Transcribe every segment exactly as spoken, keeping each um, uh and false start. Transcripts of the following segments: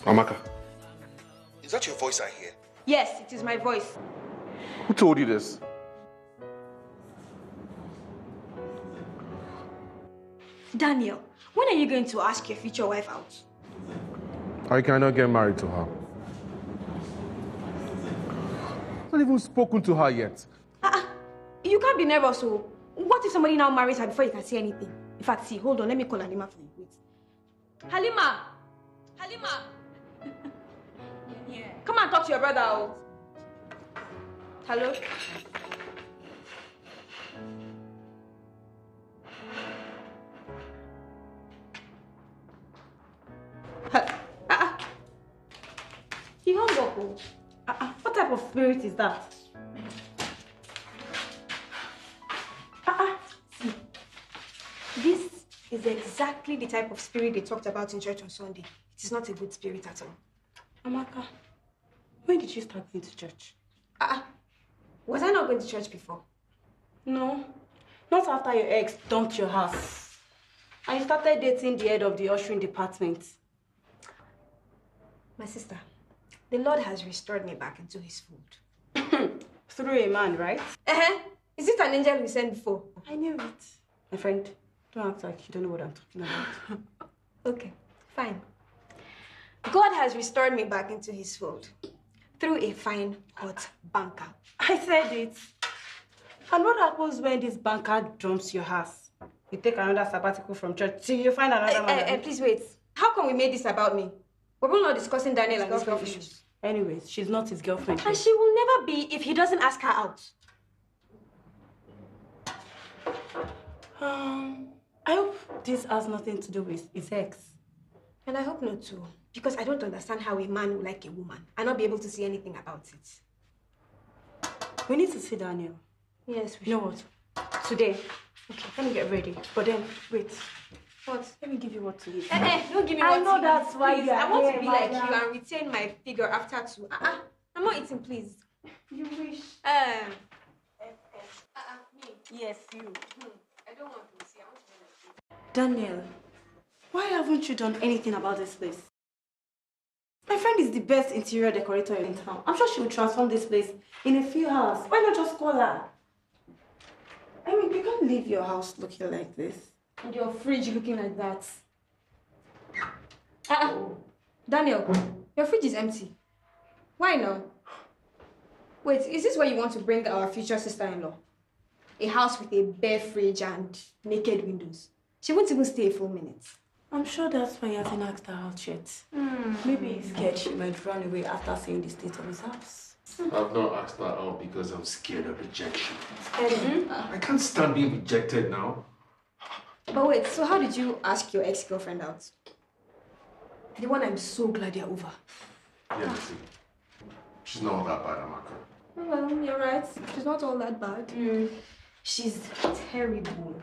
Amaka. Is that your voice I hear? Yes, it is my voice. Who told you this? Daniel, when are you going to ask your future wife out? I cannot get married to her. I've not even spoken to her yet. Uh-uh. You can't be nervous, so what if somebody now marries her before you can say anything? In fact, see, hold on, let me call Halima for you. Wait. Halima! Halima! Yeah. Come and talk to your brother. Oh. Hello? Uh-uh. He hung up. Oh. Uh-uh. What type of spirit is that? Uh-uh. See, this is exactly the type of spirit they talked about in church on Sunday. It is not a good spirit at all. Amaka, when did you start going to church? Uh-uh. Was I not going to church before? No, not after your ex dumped your house. And you started dating the head of the ushering department. My sister, the Lord has restored me back into his fold. Through a man, right? Uh-huh. Is it an angel we sent before? I knew it. My friend, don't act like you don't know what I'm talking about. Okay, fine. God has restored me back into his fold through a fine, hot banker. I said it. And what happens when this banker dumps your house? You take another sabbatical from church till you find another uh, man. Uh, uh, please wait. How come we made this about me? We're not discussing Daniel and his girlfriend issues. Anyways, she's not his girlfriend. And she will never be if he doesn't ask her out. Um, I hope this has nothing to do with his ex. And I hope not too. Because I don't understand how a man will like a woman and not be able to see anything about it. We need to see Daniel. Yes, we You know should. what? Today. Okay, let me get ready. But then, wait. What? Let me give you what to eat. Eh, eh, don't give me I what know to that's eat, why please. you're I want here, to be like madam. you and retain my figure after two. Uh-uh. I'm not eating, please. You wish. Um. Uh-uh, me. Yes, you. Hmm. I don't want to see. I want to be like you. Daniel, why haven't you done anything about this place? My friend is the best interior decorator in town. I'm sure she will transform this place in a few hours. Why not just call her? I mean, you can't leave your house looking like this. And your fridge looking like that. Uh-uh. Daniel, your fridge is empty. Why now? Wait, is this where you want to bring our future sister-in-law? A house with a bare fridge and naked windows. She won't even stay a full minute. I'm sure that's why he hasn't asked her out yet. Mm. Maybe he's scared she might run away after seeing the state of his house. I've not asked her out because I'm scared of rejection. Mm-hmm. I can't stand being rejected now. But wait, so how did you ask your ex-girlfriend out? The one I'm so glad you're over. Yeah, see. She's not all that bad, Amaka. Well, you're right. She's not all that bad. Mm. She's terrible.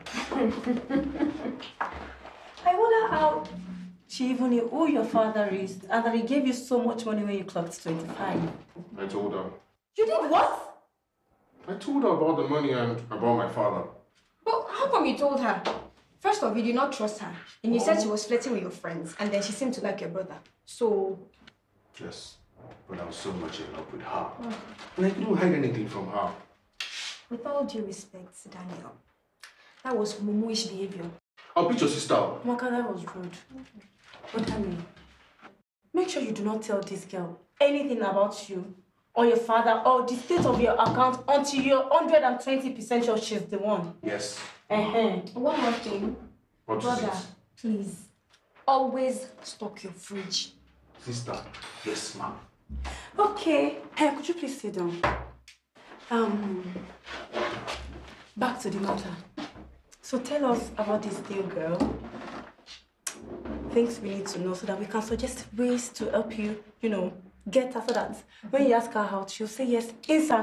I wonder how she even knew who your father is and that he gave you so much money when you clocked twenty-five. I told her. You did what? I told her about the money and about my father. Well, how come you told her? First off, you did not trust her. And you said she was flirting with your friends. And then she seemed to like your brother. So... Yes, but I was so much in love with her. Oh. And I couldn't hide anything from her. With all due respect, Daniel, that was mumu-ish behavior. I'll beat your sister. Maka, that was rude. But Daniel, make sure you do not tell this girl anything about you or your father or the state of your account until you're one hundred twenty percent sure she's the one. Yes. Uh-huh. One more thing. What Brother, is it? please, always stock your fridge. Sister, yes, ma'am. Okay. Hey, could you please sit down? Um, back to the matter. So tell us about this deal, girl. Things we need to know so that we can suggest ways to help you, you know, get her so that when you ask her out, she'll say yes instant.